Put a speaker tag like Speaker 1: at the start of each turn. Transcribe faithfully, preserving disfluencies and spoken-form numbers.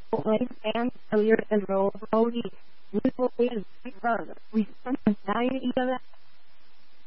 Speaker 1: life and failure and roll Brody. We will be as big brother. We spent the night together